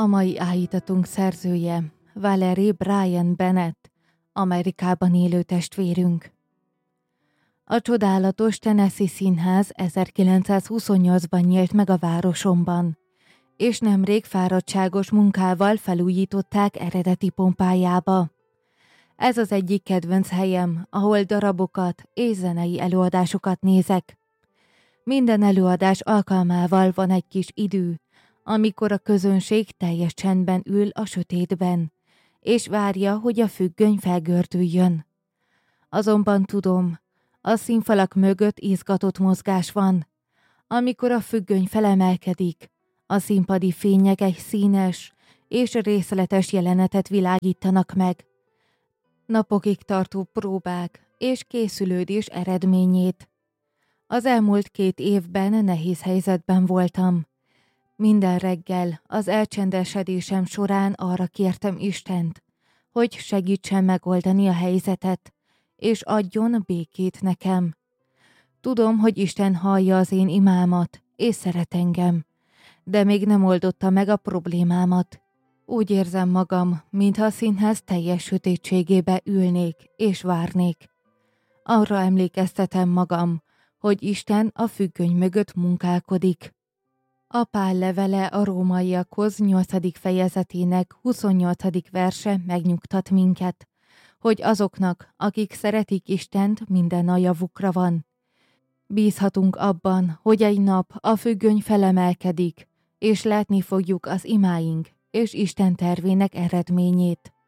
A mai állítatunk szerzője Valerie Bryan Bennett, Amerikában élő testvérünk. A csodálatos Tennessee Színház 1928-ban nyílt meg a városomban, és nemrég fáradtságos munkával felújították eredeti pompájába. Ez az egyik kedvenc helyem, ahol darabokat és zenei előadásokat nézek. Minden előadás alkalmával van egy kis idő, amikor a közönség teljes csendben ül a sötétben, és várja, hogy a függöny felgördüljön. Azonban tudom, a színfalak mögött izgatott mozgás van. Amikor a függöny felemelkedik, a színpadi fények egy színes és részletes jelenetet világítanak meg. Napokig tartó próbák és készülődés eredményét. Az elmúlt 2 évben nehéz helyzetben voltam. Minden reggel az elcsendesedésem során arra kértem Istent, hogy segítsen megoldani a helyzetet, és adjon békét nekem. Tudom, hogy Isten hallja az én imámat, és szeret engem, de még nem oldotta meg a problémámat. Úgy érzem magam, mintha a színház teljes sötétségébe ülnék és várnék. Arra emlékeztetem magam, hogy Isten a függöny mögött munkálkodik. A Pál levele a rómaiakhoz 8. fejezetének 28. verse megnyugtat minket, hogy azoknak, akik szeretik Istent, minden a javukra van. Bízhatunk abban, hogy egy nap a függöny felemelkedik, és látni fogjuk az imáink és Isten tervének eredményét.